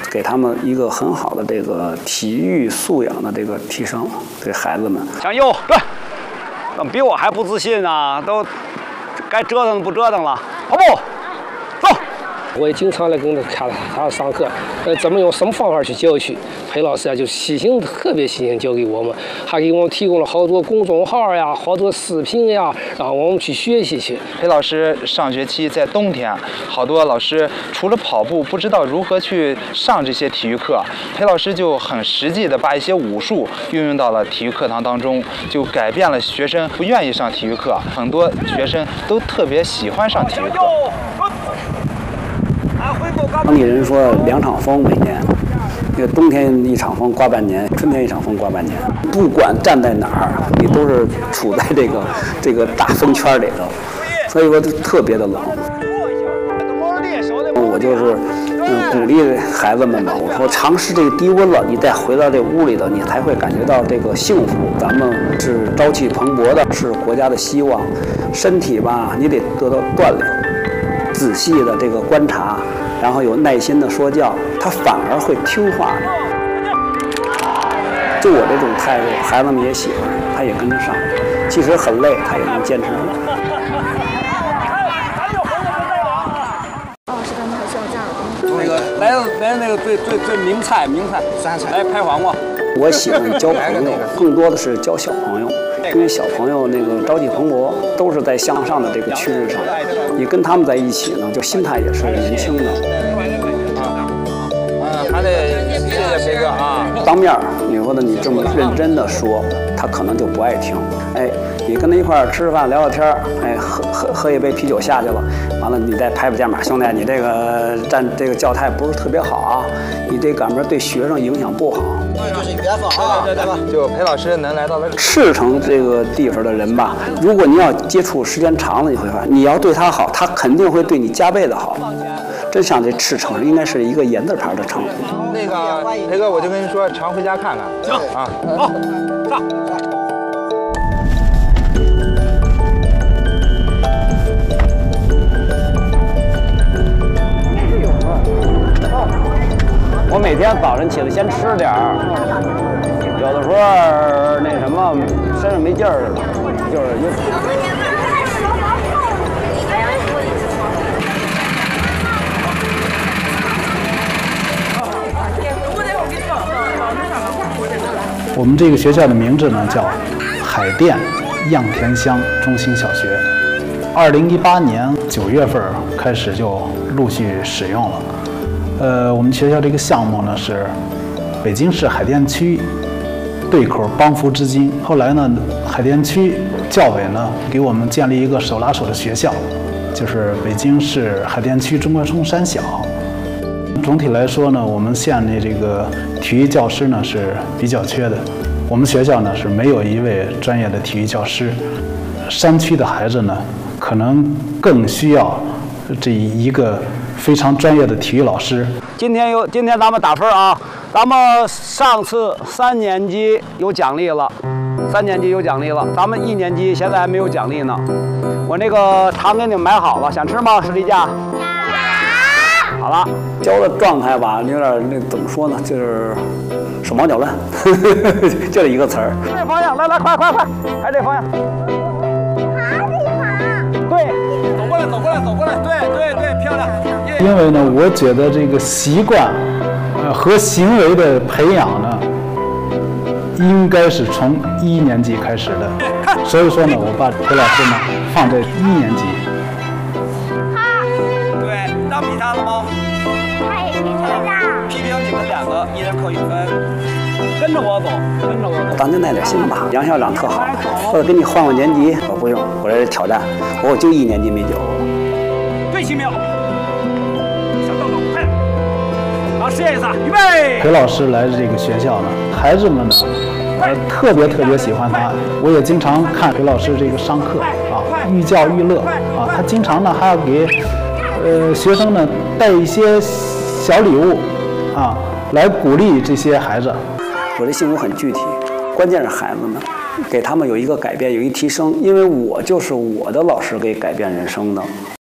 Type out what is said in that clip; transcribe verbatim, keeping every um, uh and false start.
给他们一个很好的这个体育素养的这个提升，对孩子们。 向右，对，怎么比我还不自信啊？都该折腾不折腾了，跑步，走。 我也经常来跟他看他上课，呃，怎么用什么方法去教学？裴老师啊，就细心，特别细心教给我们，还给我们提供了好多公众号呀，好多视频呀，让我们去学习去。 裴老师上学期在冬天，好多老师除了跑步，不知道如何去上这些体育课，裴老师就很实际的把一些武术运用到了体育课堂当中，就改变了学生不愿意上体育课，很多学生都特别喜欢上体育课。 当地人说两场风每年，这个冬天一场风刮半年，春天一场风刮半年。不管站在哪儿，你都是处在这个这个大风圈里头，所以说就特别的冷。我就是嗯鼓励孩子们吧，我说尝试这个低温了，你再回到这屋里头，你才会感觉到这个幸福。咱们是朝气蓬勃的，是国家的希望。身体吧，你得得到锻炼，仔细的这个观察。然后有耐心的说教，他反而会听话的。就我这种态度，孩子们也喜欢，他也跟着上。即使很累，他也能坚持。 哦，是的，你很需要这样。 那个来来那个最最最名菜名菜，来拍黄瓜。 我喜欢交朋友，更多的是交小朋友。因为小朋友那个朝气蓬勃，都是在向上的这个趋势上，你跟他们在一起呢，就心态也是年轻的。 嗯，还得谢谢裴哥啊。 当面你说的你这么认真的说，他可能就不爱听。哎，你跟他一块儿吃饭聊聊天儿，哎，喝喝喝一杯啤酒下去了，完了你再拍拍肩膀，兄弟，你这个站这个教态不是特别好啊，你这赶明对学生影响不好。 就是缘分啊， 对对对，就裴老师能来到了赤城这个地方的人吧，如果你要接触时间长了，你会发现你要对他好，他肯定会对你加倍的好。真像这赤城应该是一个言字旁的城。 那个裴哥，我就跟你说，常回家看看。 行啊， 好，上。我每天早晨起来先吃点儿，有的时候那什么身上没劲儿似的，就是就。 我们这个学校的名字呢叫海淀样田乡中心小学，二零一八年九月份开始就陆续使用了。呃，我们学校这个项目呢是北京市海淀区对口帮扶织金。后来呢，海淀区教委呢给我们建立一个手拉手的学校，就是北京市海淀区中关村三小。总体来说呢，我们县的这个体育教师呢是比较缺的。我们学校呢是没有一位专业的体育教师，山区的孩子呢可能更需要这一个非常专业的体育老师。 今天有，今天咱们打分啊，咱们上次三年级有奖励了，三年级有奖励了，咱们一年级现在还没有奖励呢。我那个糖给你们买好了，想吃吗？士力架。好了， 教的状态吧，有点那怎么说呢，就是手忙脚乱，就这一个词儿。 这方向，来来，快快快，还这方向。对，走过来，走过来，走过来，对对对，漂亮。 因为呢，我觉得这个习惯，呃和行为的培养呢，应该是从一年级开始的。所以说呢，我把裴老师呢放在一年级。 对，让比他了吗？ 他也没错的。 批评你们两个，一人扣一分。跟着我走，跟着我走。 咱就耐点心吧。杨校长特好，或者给你换换年级，我不用，我这挑战，我就一年级没教。 对七秒，小豆豆，快！好，试验一下，预备。 裴老师来这个学校呢，孩子们呢，呃，特别特别喜欢他。我也经常看裴老师这个上课啊，寓教于乐啊。他经常呢还要给呃学生呢带一些小礼物啊，来鼓励这些孩子。 我的性格很具体，关键是孩子们，给他们有一个改变，有一提升。因为我就是我的老师给改变人生的。